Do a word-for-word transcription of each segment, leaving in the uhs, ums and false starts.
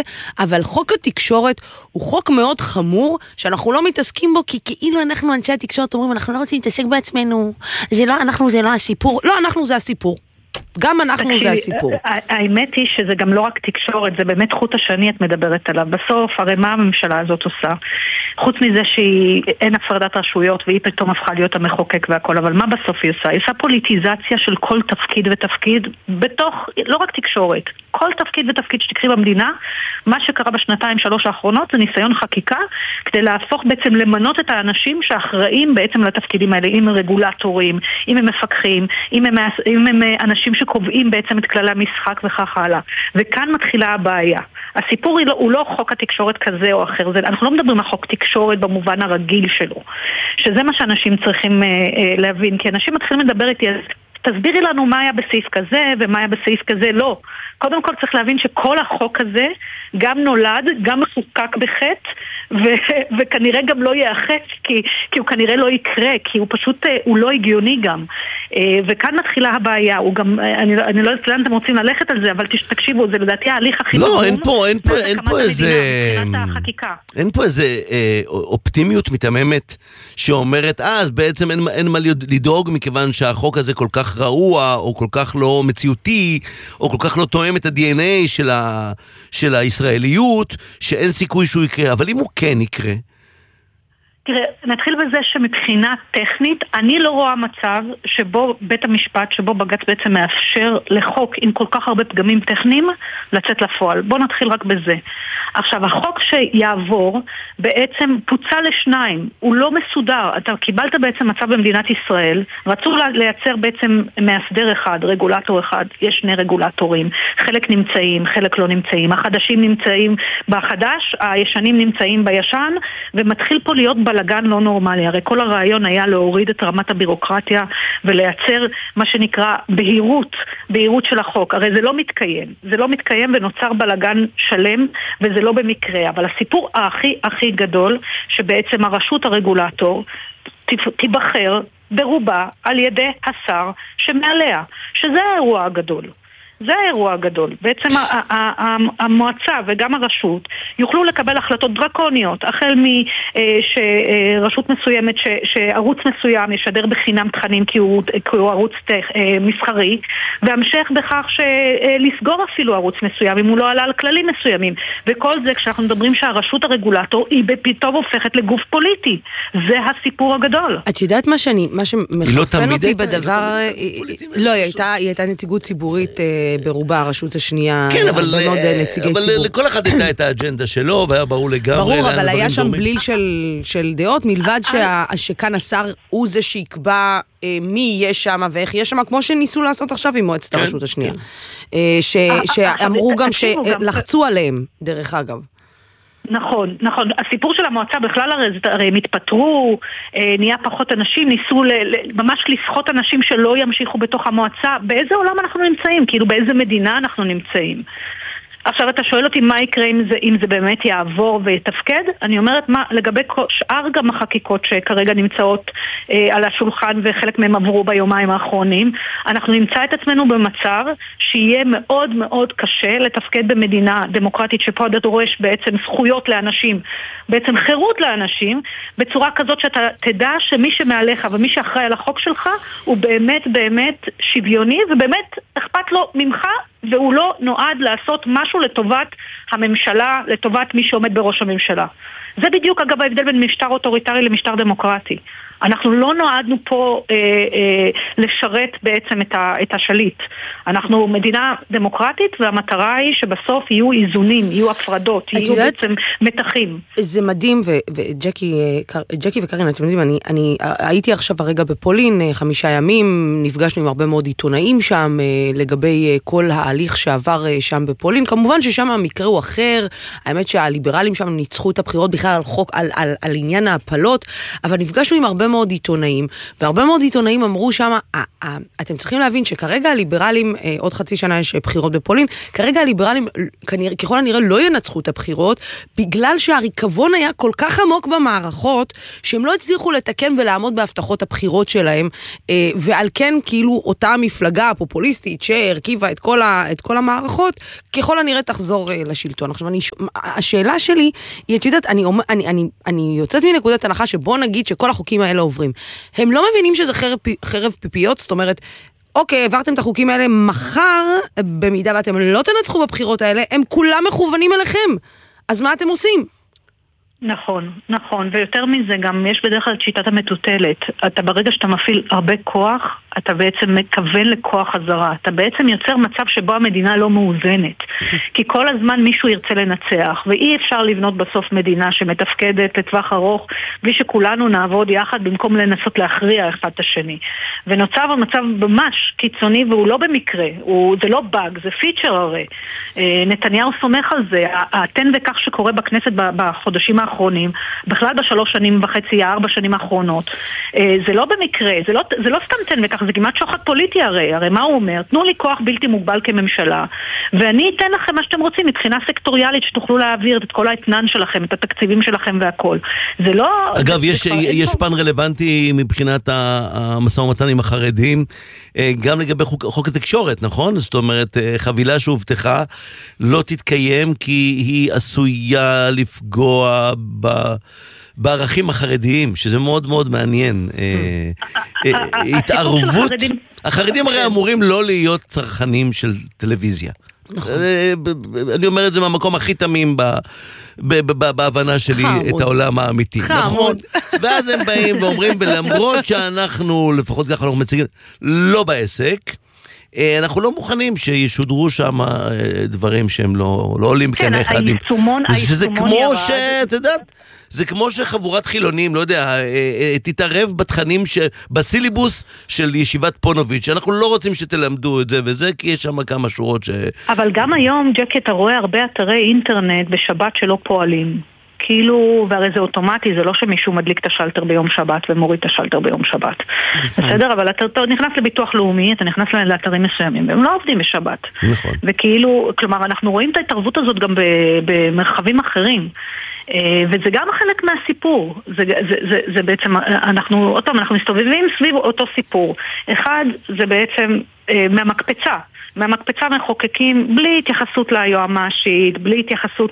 אבל חוק התקשורת הוא חוק מאוד חמור, שאנחנו לא מתעסקים בו, כי כאילו אנחנו אנשי התקשורת אומרים, אנחנו לא רוצים להתעסק בעצמנו, זה לא אנחנו, זה לא הסיפור, לא אנחנו זה הסיפור. גם אנחנו זה הסיפור. האמת היא שזה גם לא רק תקשורת, זה באמת חוט השני את מדברת עליו. בסוף, הרי מה הממשלה הזאת עושה? חוץ מזה שאין הפרדת רשויות והיא פתאום הפכה להיות המחוקק והכל, אבל מה בסוף היא עושה? היא עושה פוליטיזציה של כל תפקיד ותפקיד בתוך, לא רק תקשורת, כל תפקיד ותפקיד שתקחי במדינה. מה שקרה בשנתיים שלוש האחרונות זה ניסיון חקיקה כדי להפוך בעצם למנות את האנשים שאחראים בעצם לתפקידים האלה, אם הם רגולטורים, אם הם מפקחים, אם הם, אם הם אנשים שקובעים בעצם את כללי המשחק וכך הלאה. וכאן מתחילה הבעיה. הסיפור הוא לא, הוא לא חוק התקשורת כזה או אחר. זה, אנחנו לא מדברים על חוק תקשורת במובן הרגיל שלו. שזה מה שאנשים צריכים אה, אה, להבין. כי אנשים מתחילים לדבר איתי, אז תסבירי לנו מה היה בסעיף כזה ומה היה בסעיף כזה. לא. קודם כל צריך להבין שכל החוק הזה גם נולד, גם מחוקק בחטא, ו- וכנראה גם לא יאחץ, כי, כי הוא כנראה לא יקרה, כי הוא פשוט, הוא לא הגיוני גם. וכאן מתחילה הבעיה, הוא גם, אני, אני לא יודעת לאן אתם רוצים ללכת על זה, אבל תקשיבו, זה לדעתי ההליך הכי לא, ברור. אין פה, אין פה, אין פה איזה, אין פה איזה אה, אופטימיות מתממת שאומרת, אה, אז בעצם אין, אין מה לדאוג, מכיוון שהחוק הזה כל כך רעוע, או כל כך לא מציאותי, או כל כך לא תואם את ה-די אן איי של, ה, של הישראליות, שאין סיכוי שהוא יקרה. אבל אם הוא כן יקרה, תראה, נתחיל בזה שמבחינה טכנית, אני לא רואה מצב שבו בית המשפט, שבו בג"ץ בעצם מאפשר לחוק עם כל כך הרבה פגמים טכניים לצאת לפועל. בוא נתחיל רק בזה. עכשיו, החוק שיעבור בעצם פוצל לשניים, הוא לא מסודר. אתה קיבלת בעצם מצב במדינת ישראל, רצו לייצר בעצם מאסדר אחד, רגולטור אחד, יש שני רגולטורים, חלק נמצאים, חלק לא נמצאים, החדשים נמצאים בחדש, הישנים נמצאים בישן, ומתחיל פה להיות בלגן לא נורמלי. הרי כל הרעיון היה להוריד את רמת הבירוקרטיה ולייצר מה שנקרא בהירות, בהירות של החוק. הרי זה לא מתקיים. זה לא מתקיים ונוצר בלגן שלם, וזה לא במקרה. אבל הסיפור הכי הכי גדול, שבעצם הרשות הרגולטור תיבחר ברובה על ידי השר שמעליה, שזה האירוע הגדול. זה האירוע הגדול. בעצם המועצה וגם הרשות יוכלו לקבל החלטות דרקוניות, החל מרשות מסוימת, שערוץ מסוים ישדר בחינם תכנים כי הוא ערוץ מסחרי, והמשך בכך שלסגור אפילו ערוץ מסוים אם הוא לא עלה על כללים מסוימים. וכל זה כשאנחנו מדברים שהרשות הרגולטור היא פתאום הופכת לגוף פוליטי. זה הסיפור הגדול. את יודעת מה שאני, מה שמחפן אותי בדבר, לא, היא הייתה נציגות ציבורית ברובה הרשות השנייה, כן, אבל, מאוד נציגי אבל ציבור. לכל אחד הייתה את האג'נדה שלו, והיה ברור לגמרי. ברור, אבל היה שם בליל של, של דעות, מלבד שה, שכאן השר הוא זה שיקבע אה, מי יהיה שם ואיך יהיה שם, כמו שניסו לעשות עכשיו עם מועצת הרשות כן, השנייה. כן. אה, ש, שאמרו גם שלחצו עליהם, דרך אגב. נכון, נכון. הסיפור של המועצה בכלל הרי הם התפטרו, נהיה פחות אנשים, ניסו ממש לסחוט אנשים שלא ימשיכו בתוך המועצה. באיזה עולם אנחנו נמצאים? כאילו באיזה מדינה אנחנו נמצאים? עכשיו אתה שואל אותי מה יקרה אם זה, אם זה באמת יעבור ויתפקד? אני אומרת מה, לגבי שאר גם החקיקות שכרגע נמצאות אה, על השולחן וחלק מהם עברו ביומיים האחרונים, אנחנו נמצא את עצמנו במצב שיהיה מאוד מאוד קשה לתפקד במדינה דמוקרטית שפה אתה דורש בעצם זכויות לאנשים, בעצם חירות לאנשים, בצורה כזאת שאתה תדע שמי שמעליך ומי שאחראי על החוק שלך הוא באמת באמת שוויוני ובאמת אכפת לו ממך, והוא לא נועד לעשות משהו לטובת הממשלה, לטובת מי שעומד בראש הממשלה. זה בדיוק אגב ההבדל בין משטר אוטוריטרי למשטר דמוקרטי. אנחנו לא נועדנו פה אה, אה, לשרת בעצם את, ה, את השליט. אנחנו מדינה דמוקרטית, והמטרה היא שבסוף יהיו איזונים, יהיו הפרדות, יהיו יודעת, בעצם מתחים. זה מדהים, וג'קי ג'קי וקרין, אתם יודעים, אני, אני הייתי עכשיו הרגע בפולין, חמישה ימים, נפגשנו עם הרבה מאוד עיתונאים שם, לגבי כל ההליך שעבר שם בפולין. כמובן ששם המקרה הוא אחר, האמת שהליברלים שם ניצחו את הבחירות בכלל על חוק, על, על, על עניין ההפלות, אבל נפגשנו עם הרבה מאוד עיתונאים, והרבה מאוד עיתונאים אמרו שם, אתם צריכים להבין שכרגע הליברלים, עוד חצי שנה יש בחירות בפולין, כרגע הליברלים ככל הנראה לא ינצחו את הבחירות, בגלל שהריקבון היה כל כך עמוק במערכות, שהם לא הצליחו לתקן ולעמוד בהבטחות הבחירות שלהם, ועל כן כאילו אותה מפלגה הפופוליסטית שהרכיבה את כל, ה, את כל המערכות, ככל הנראה תחזור לשלטון. עכשיו, אני, השאלה שלי היא, את יודעת, אני, אני, אני, אני יוצאת מנקודת הנחה שבוא נגיד שכל החוקים האלה עוברים. הם לא מבינים שזה חרב, חרב פיפיות, זאת אומרת, אוקיי, העברתם את החוקים האלה מחר, במידה ואתם לא תנצחו בבחירות האלה, הם כולם מכוונים אליכם. אז מה אתם עושים? נכון, נכון, ויותר מזה גם יש בדרך כלל שיטת המטוטלת. אתה ברגע שאתה מפעיל הרבה כוח, אתה בעצם מכוון לכוח חזרה. אתה בעצם יוצר מצב שבו המדינה לא מאוזנת. כי כל הזמן מישהו ירצה לנצח, ואי אפשר לבנות בסוף מדינה שמתפקדת לטווח ארוך, בלי שכולנו נעבוד יחד במקום לנסות להכריע אחד את השני. ונוצר המצב ממש קיצוני, והוא לא במקרה, הוא, זה לא באג, זה פיצ'ר הרי. נתניהו סומך על זה, התן וכך שקורה בכנסת בחודשים האחרונים, בכלל בשלוש שנים וחצי, ארבע שנים האחרונות. זה לא במקרה, זה לא, זה לא סתם תן וכך, זה כמעט שוחד פוליטי הרי, הרי מה הוא אומר? תנו לי כוח בלתי מוגבל כממשלה, ואני אתן לכם מה שאתם רוצים, מבחינה סקטוריאלית, שתוכלו להעביר את כל האתנן שלכם, את התקציבים שלכם והכל. זה לא... אגב, זה, יש, זה יש פן רלוונטי מבחינת המשא ומתן עם החרדים, גם לגבי חוק, חוק התקשורת, נכון? זאת אומרת, חבילה שהובטחה לא תתקיים, כי היא עשויה לפגוע ב... בערכים החרדיים, שזה מאוד מאוד מעניין. התערבות, החרדים הרי אמורים לא להיות צרכנים של טלוויזיה. אני אומר את זה מהמקום הכי תמים בהבנה שלי את העולם האמיתי. נכון. ואז הם באים ואומרים, ולמרות שאנחנו, לפחות ככה אנחנו מציגים, לא בעסק, אנחנו לא מוכנים שישודרו שם דברים שהם לא עולים כאן אחד. שזה כמו שאת יודעת, זה כמו שחבורת חילונים, לא יודע, תתערב בתכנים, בסיליבוס של ישיבת פונוביץ', אנחנו לא רוצים שתלמדו את זה וזה, כי יש שם כמה שורות ש... אבל גם היום, ג'קי, אתה רואה הרבה אתרי אינטרנט בשבת שלא פועלים. כאילו, והרי זה אוטומטי, זה לא שמישהו מדליק את השלטר ביום שבת ומוריד את השלטר ביום שבת. בסדר? אבל אתה נכנס לביטוח לאומי, אתה נכנס לאתרים מסוימים, והם לא עובדים בשבת. נכון. וכאילו, כלומר, אנחנו רואים את ההתערבות הזאת גם במרחבים אחרים. וזה גם חלק מהסיפור. זה, זה, זה, זה בעצם, אנחנו, עוד פעם, אנחנו מסתובבים סביב אותו סיפור. אחד, זה בעצם מהמקפצה. מהמקפצה מחוקקים בלי התייחסות ליועמ"שית, בלי התייחסות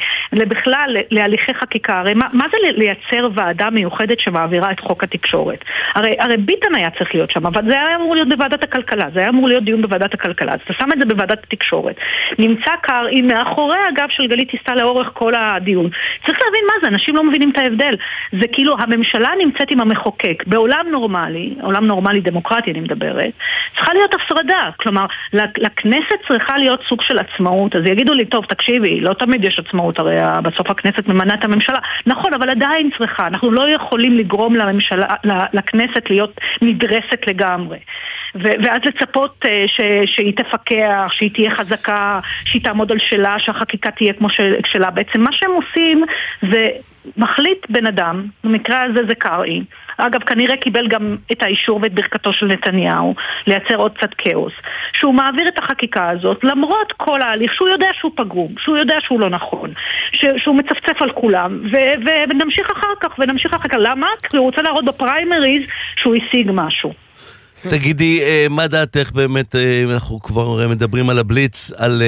בכלל להליכי חקיקה. הרי מה, מה זה לייצר ועדה מיוחדת שמעבירה את חוק התקשורת? הרי, הרי ביטן היה צריך להיות שם, אבל זה היה אמור להיות בוועדת הכלכלה, זה היה אמור להיות דיון בוועדת הכלכלה, אז אתה שם את זה בוועדת התקשורת. נמצא קרעי מאחורי הגב של גלית דיסטל לאורך כל הדיון. צריך להבין מה זה, אנשים לא מבינים את ההבדל. זה כאילו, הממשלה נמצאת עם המחוקק. בעולם נורמלי, עולם נורמלי דמוקרטי אני מדברת, צריכה להיות הפרדה. כלומר, לכנסת צריכה להיות סוג של עצמאות. אז יגידו לי, טוב, תקשיבי, לא תמיד יש עצמאות, הרי בסוף הכנסת ממנה את הממשלה. נכון, אבל עדיין צריכה. אנחנו לא יכולים לגרום לממשלה, לכנסת להיות נדרסת לגמרי. ואז לצפות שהיא תפקח, שהיא תהיה חזקה, שהיא תעמוד על שלה, שהחקיקה תהיה כמו שלה. בעצם מה שהם עושים זה מחליט בן אדם, במקרה הזה זה קרעי. אגב, כנראה קיבל גם את האישור ואת ברכתו של נתניהו לייצר עוד קצת כאוס. שהוא מעביר את החקיקה הזאת, למרות כל ההליך, שהוא יודע שהוא פגום, שהוא יודע שהוא לא נכון, שהוא מצפצף על כולם, ו- ו- ונמשיך אחר כך, ונמשיך אחר כך. למה? כי הוא רוצה להראות בפריימריז שהוא השיג משהו. תגידי, מה דעתך באמת, אנחנו כבר מדברים על הבליץ, על...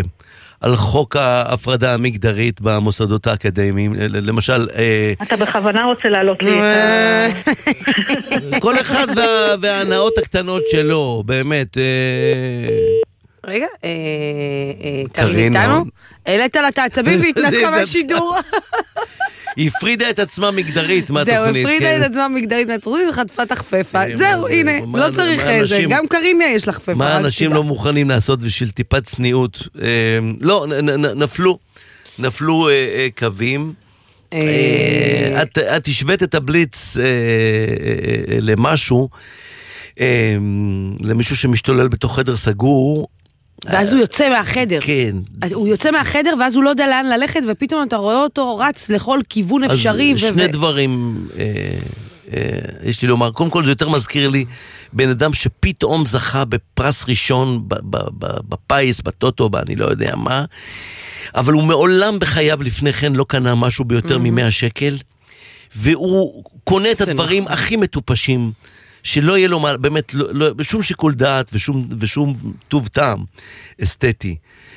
על חוק ההפרדה המגדרית במוסדות האקדמיים, למשל... אתה בכוונה רוצה להעלות לי את ה... כל אחד וההנאות הקטנות שלו, באמת. רגע, קרין איתנו? העלית לה את העצבים והתנתחה מהשידור. היא הפרידה את עצמה מגדרית מהתוכנית. זהו, הפרידה את עצמה מגדרית מהתוכנית וחטפה את החפפה. זהו, הנה, לא צריך זה. גם קרינה יש לך חפפה. מה אנשים לא מוכנים לעשות בשביל טיפת צניעות? לא, נפלו. נפלו קווים. את השווית את הבליץ למשהו, למישהו שמשתולל בתוך חדר סגור, ואז הוא יוצא מהחדר. כן. הוא יוצא מהחדר, ואז הוא לא יודע לאן ללכת, ופתאום אתה רואה אותו רץ לכל כיוון אפשרי. אז שני דברים יש לי לומר, קודם כל זה יותר מזכיר לי בן אדם שפתאום זכה בפרס ראשון בפייס, בטוטו, אני לא יודע מה, אבל הוא מעולם בחייו לפני כן לא קנה משהו ביותר ממאה שקל, והוא קונה את הדברים הכי מטופשים, שלא יהיה לו באמת בשום שיקול דעת ושום טוב טעם אסתטי.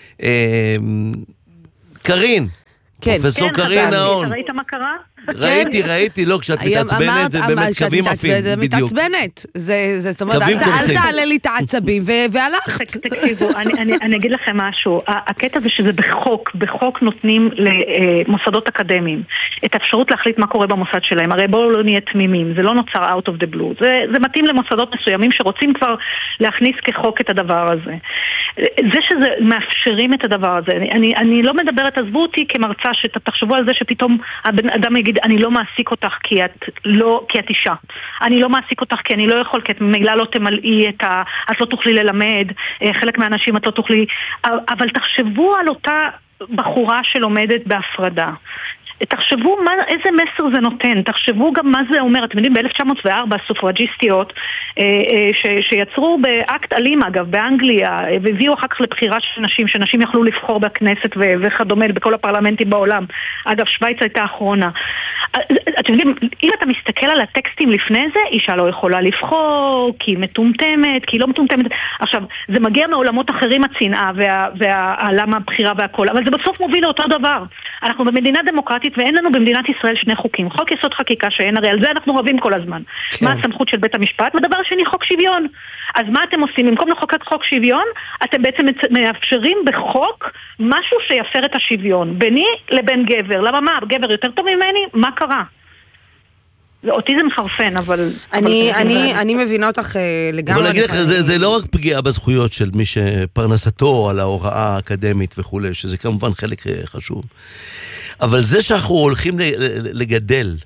קרין, פרופסור קרין נהון. ראית מה קרה? ראיתי, ראיתי, לא, כשאת מתעצבנת, זה באמת קווים עפים, בדיוק. מתעצבנת, זאת אומרת, אל תעלה לי את העצבים, והלכת. תקשיבו, אני אגיד לכם משהו, הקטע זה שזה בחוק, בחוק נותנים למוסדות אקדמיים את האפשרות להחליט מה קורה במוסד שלהם, הרי בואו לא נהיה תמימים, זה לא נוצר out of the blue, זה מתאים למוסדות מסוימים שרוצים כבר להכניס כחוק את הדבר הזה. זה שזה מאפשרים את הדבר הזה, אני לא מדברת, עזבו אותי כמרצה, שתחשבו על זה שפתאום הבן אדם יגיד, אני לא מעסיק אותך כי את לא, כי את אישה. אני לא מעסיק אותך כי אני לא יכול, כי את מגלה לא תמלאי את ה... את לא תוכלי ללמד, חלק מהאנשים את לא תוכלי... אבל תחשבו על אותה בחורה שלומדת בהפרדה. תחשבו מה, איזה מסר זה נותן, תחשבו גם מה זה אומר. אתם יודעים, ב-אלף תשע מאות וארבע הסופרג'יסטיות אה, אה, ש, שיצרו באקט אלים אגב, באנגליה, והביאו אחר כך לבחירה של נשים, שנשים יכלו לבחור בכנסת ו, וכדומה, בכל הפרלמנטים בעולם. אגב, שוויץ הייתה אחרונה. אתם יודעים, אם אתה מסתכל על הטקסטים לפני זה, אישה לא יכולה לבחור, כי היא מטומטמת, כי היא לא מטומטמת. עכשיו, זה מגיע מעולמות אחרים, הצנעה וה, וה, למה הבחירה והכל, אבל זה בסוף מוביל לאותו דבר. אנחנו במדינה דמוקרטית, ואין לנו במדינת ישראל שני חוקים. חוק יסוד חקיקה שאין, הרי על זה אנחנו רבים כל הזמן. כן. מה הסמכות של בית המשפט? ודבר שני, חוק שוויון. אז מה אתם עושים? במקום לחוקק חוק שוויון, אתם בעצם מאפשרים בחוק משהו שיפר את השוויון. ביני לבין גבר. למה מה? גבר יותר טוב ממני? מה קרה? אותי זה מחרפן, אבל... אני, אני, אני מבינה אותך לגמרי. בוא נגיד לך, זה, זה לא רק פגיעה בזכויות של מי שפרנסתו על ההוראה האקדמית וכו', שזה כמובן חלק חשוב. אבל זה שאנחנו הולכים לגדל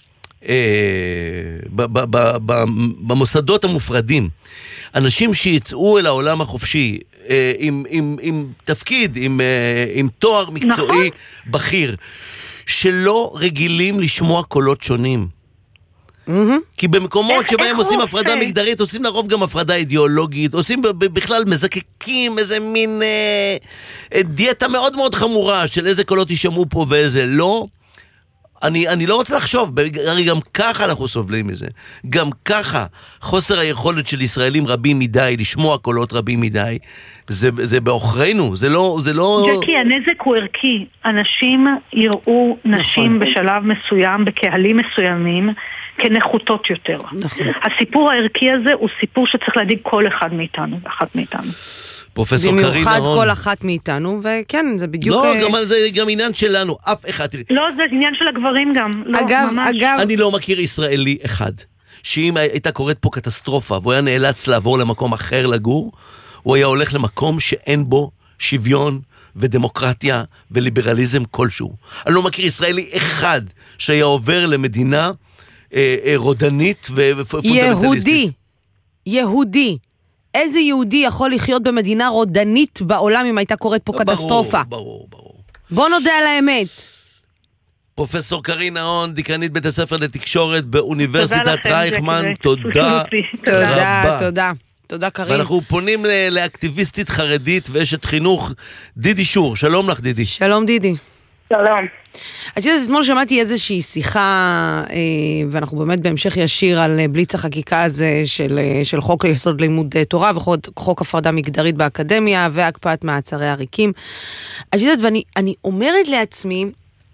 במוסדות המופרדים, אנשים שיצאו אל העולם החופשי עם, עם, עם תפקיד, עם, עם תואר מקצועי בכיר, שלא רגילים לשמוע קולות שונים. כי במקומות שבהם עושים הפרדה מגדרית, עושים לרוב גם הפרדה אידיאולוגית, עושים בכלל מזקקים איזה מין דיאטה מאוד מאוד חמורה של איזה קולות יישמעו פה ואיזה לא. אני, אני לא רוצה לחשוב, הרי גם ככה אנחנו סובלים מזה. גם ככה חוסר היכולת של ישראלים רבים מדי לשמוע קולות רבים מדי, זה, זה באוכרינו, זה לא... זה לא... ג'קי, הנזק הוא ערכי. אנשים יראו נשים בשלב מסוים, בקהלים מסוימים, כנחותות יותר. נכון. הסיפור הערכי הזה הוא סיפור שצריך להדאיג כל אחד מאיתנו, ואחת מאיתנו. פרופסור קרין נהון. במיוחד כל אחת מאיתנו, וכן, זה בדיוק... לא, גם, זה גם עניין שלנו, אף אחד... לא, זה עניין של הגברים גם. לא, אגב, ממש. אגב... אני לא מכיר ישראלי אחד, שאם הייתה קורית פה קטסטרופה, והוא היה נאלץ לעבור למקום אחר לגור, הוא היה הולך למקום שאין בו שוויון ודמוקרטיה וליברליזם כלשהו. אני לא מכיר ישראלי אחד שהיה עובר למדינה אה, אה, רודנית ופונדמנטליסטית. יהודי, יהודי. איזה יהודי יכול לחיות במדינה רודנית בעולם אם הייתה קורית פה קטסטרופה? ברור, ברור. בוא נודה על האמת. פרופסור קרין נהון, דיקנית בית הספר לתקשורת באוניברסיטת רייכמן, תודה תודה, תודה. תודה קרין. ואנחנו פונים לאקטיביסטית חרדית ואשת חינוך, דידי שור. שלום לך דידי. שלום דידי. שלום. את יודעת, אתמול שמעתי איזושהי שיחה, ואנחנו באמת בהמשך ישיר על בליץ החקיקה הזה של, של חוק ליסוד לימוד תורה וחוק הפרדה מגדרית באקדמיה והקפאת מעצרי עריקים. את יודעת, ואני אני אומרת לעצמי,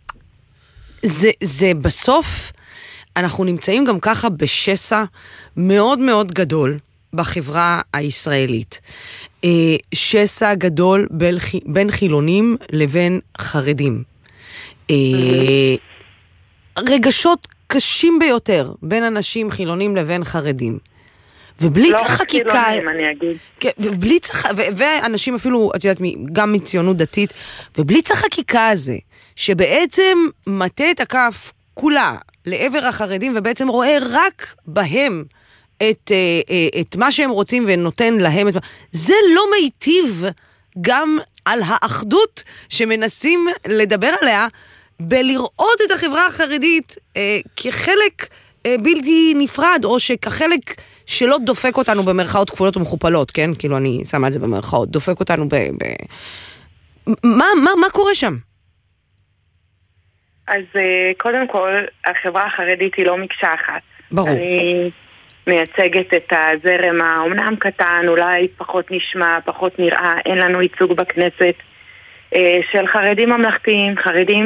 זה, זה בסוף, אנחנו נמצאים גם ככה בשסע מאוד מאוד גדול בחברה הישראלית. שסע גדול בין חילונים לבין חרדים. רגשות קשים ביותר בין אנשים חילונים לבין חרדים. ובליץ החקיקה... ובליץ החקיקה... ואנשים אפילו, את יודעת, גם מציונות דתית, ובליץ החקיקה הזה, שבעצם מטה את הכף כולה לעבר החרדים, ובעצם רואה רק בהם את, את מה שהם רוצים ונותן להם את... זה לא מיטיב גם על האחדות שמנסים לדבר עליה, בלראות את החברה החרדית אה, כחלק בלתי נפרד, או שכחלק שלא דופק אותנו במרכאות כפולות ומכופלות, כן? כאילו אני שמה את זה במרכאות, דופק אותנו ב... ב... מה, מה, מה קורה שם? אז קודם כל, החברה החרדית היא לא מקשה אחת. ברור. אני מייצגת את הזרם האומנם קטן, אולי פחות נשמע, פחות נראה, אין לנו ייצוג בכנסת, של חרדים ממלכתיים, חרדים